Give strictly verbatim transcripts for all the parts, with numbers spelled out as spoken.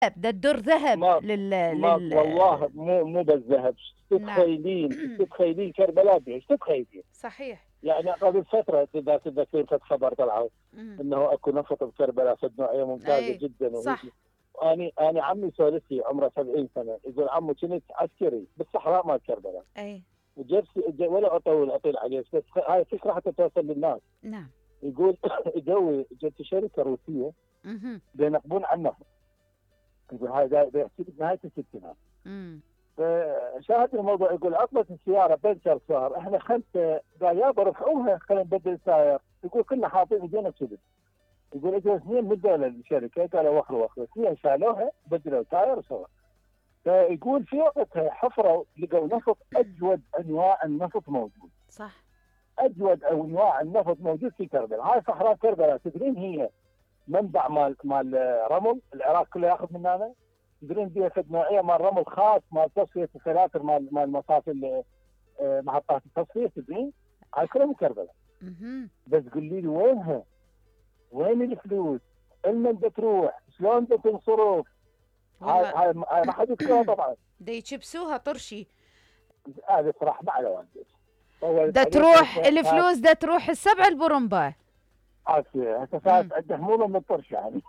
ده الدر ذهب ما لل ما لل والله مو مو بس ذهب. نعم. تتخيلين تتخيلين كربلاء بيش تتخيلين؟ صحيح. يعني قبل فترة إذا تتذكرين فد خبر طلعوا إمم. إنه أكو نفط بكربلاء فد نوعية ممتازة أي جدا وهيك. صح. أنا أنا عمي سولف لي عمره سبعين سنة، يقول عمو كنت عسكري بالصحراء مال كربلاء، أي. وجبت ولا أطول أطيل عليه، بس هاي فكرة حتى توصل للناس. نعم. يقول يجوي جت شركة روسية اهم. بينقبون عن النفط، يقول هاي دا بيحكي بنهاية الستينات. إمم. فشاهد الموضوع، يقول عطلت السيارة بنشر صار، احنا خمسة قال يابا رفعوها خلينا نبدل ساير، يقول كنا حاطين ايدينا كذب. يقول اجوا اثنين من دول الشركة قالوا وخروا وخروا، اثنين شالوها بدلوا تاير وسووا. فيقول في وقتها حفروا لقوا نفط، اجود انواع النفط موجود. صح. اجود انواع النفط موجود في كربلاء. هاي صحراء كربلاء تدرين هي منبع مال مال رمل، العراق كله ياخذ مننا. تدرين بيها فد نوعيه مال رمل خاص مال تصفيه الفلاتر مال مال مصافي محطات التصفيه، تدرين؟ هاي كلها من كربلاء. اهم. بس قولي لي وينها؟ وين الفلوس؟ المن بتروح؟ شلون بتنصرف؟ هاي والله هاي هاي ما حد يذكرها طبعا. دا يجبسوها طرشي. هذه صراحه ما على والديك. طولت دا عليك تروح هسه صارت الفلوس، دا تروح السبع البرمبة. هسه هسه إمم. صارت عنده همومه من الطرش يعني.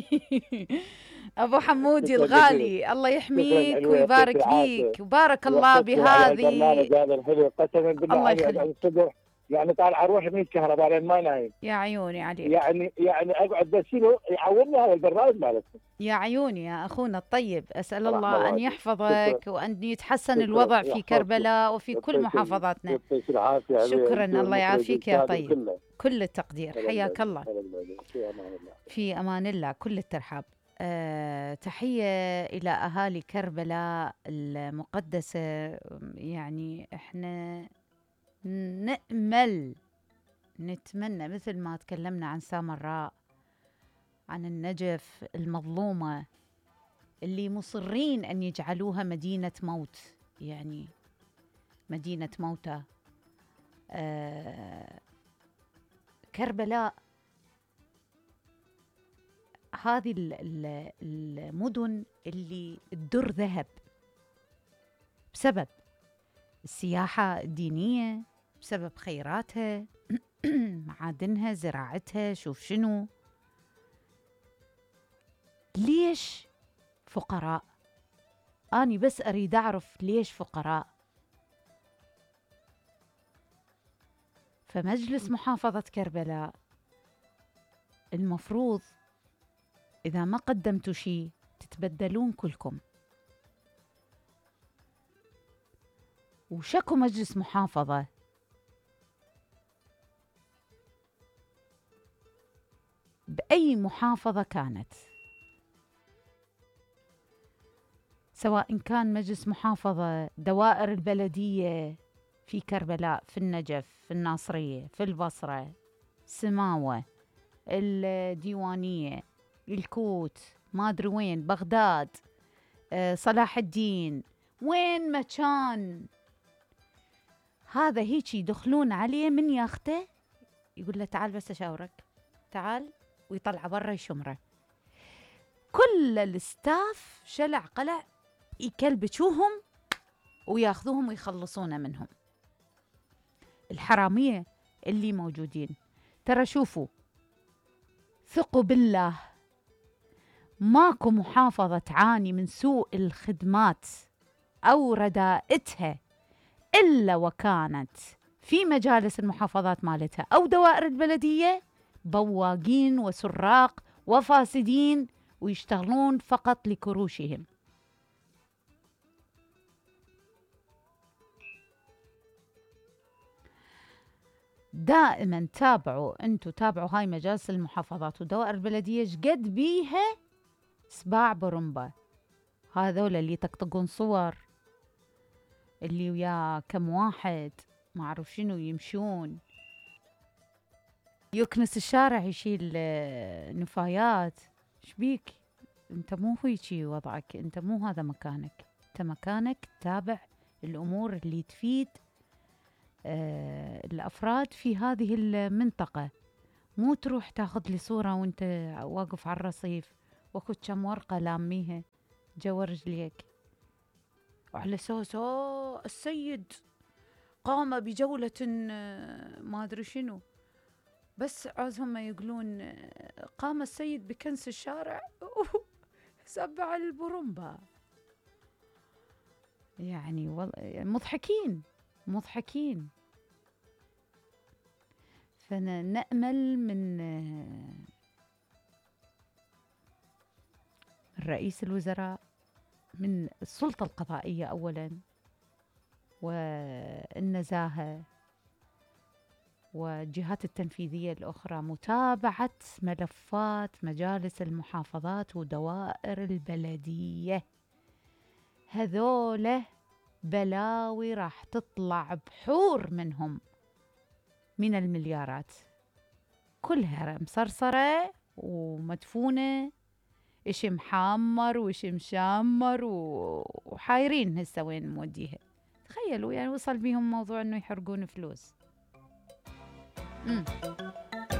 أبو حمودي شكرا جزيلا. الغالي، الله شكرا يحميك حلوه، يعطيك ويبارك العافيه فيك، وبارك الله ويوفقكم على بهذه. البرنامج هذا الحلو. قسما بالله الله علي على يخليك. الصدر، يعني طالع اروح من الكهرباء لين ما نايم. يا عيوني عليك. يعني يعني اقعد بس شنو يعودني هذا البرنامج مالتكم. يا عيوني يا أخونا الطيب، أسأل رحم الله الله أن والديك. شكرا. يحفظك وأن يتحسن شكرا الوضع في يحفظكم. كربلاء وفي كل يعطيك محافظاتنا. يعطيك العافيه عليه شكرا، انت الله والمخرج يعافيك يا الكادر طيب. كله. كل التقدير، سلام حياك عليكم. الله. سلام عليكم. في امان الله. في أمان الله، كل الترحاب. أه تحية إلى أهالي كربلاء المقدسة. يعني إحنا نأمل نتمنى مثل ما تكلمنا عن سامراء، عن النجف المظلومة اللي مصرين أن يجعلوها مدينة موت، يعني مدينة موتى. أه كربلاء هذه المدن اللي الدر ذهب بسبب السياحة الدينية، بسبب خيراتها، معادنها، زراعتها، شوف شنو. ليش فقراء؟ أنا بس أريد أعرف ليش فقراء. فمجلس محافظة كربلاء المفروض إذا ما قدمتوا شيء تتبدلون كلكم. وشكو مجلس محافظة بأي محافظة كانت، سواء كان مجلس محافظة دوائر البلدية في كربلاء، في النجف، في الناصرية، في البصرة، سماوة، الديوانية، الكوت، ما أدري وين، بغداد، أه صلاح الدين، وين ما كان. هذا هيك يدخلون عليه من ياخته، يقول له تعال بس أشاورك، تعال، ويطلع برا يشمره. كل الستاف شلع قلع يكلبشوهم وياخذوهم ويخلصون منهم. الحرامية اللي موجودين، ترى شوفوا، ثقوا بالله ماكو محافظة تعاني من سوء الخدمات أو ردائتها إلا وكانت في مجالس المحافظات مالتها أو دوائر البلدية بواقين وسراق وفاسدين ويشتغلون فقط لكروشهم. دائما تابعوا انتوا تابعوا هاي مجالس المحافظات ودوائر البلدية شقد بيها سباع برمبة. هذول اللي تقطقون صور، اللي ويا كم واحد ما اعرف شنو يمشون، يكنس الشارع يشيل نفايات. شبيك انت؟ مو هيجي وضعك، انت مو هذا مكانك. انت مكانك تتابع الامور اللي تفيد آه الافراد في هذه المنطقة، مو تروح تاخذ لي صورة وانت واقف على الرصيف وكو كم ورقة لاميها جوا رجليك، وعلى أساس آه السيد قام بجولة ما أدري شنو، بس عاوزهم يقولون قام السيد بكنس الشارع سبع البرمبة. يعني والله مضحكين مضحكين. فنأمل من رئيس الوزراء، من السلطة القضائية أولاً والنزاهة والجهات التنفيذية الأخرى، متابعة ملفات مجالس المحافظات ودوائر البلدية. هذوله بلاوي راح تطلع بحور منهم من المليارات، كلها مصرصرة ومدفونة، إشي محمر وإشي مشامر وحايرين هسه وين موديها. تخيلوا يعني وصل بيهم موضوع إنه يحرقون فلوس. مم.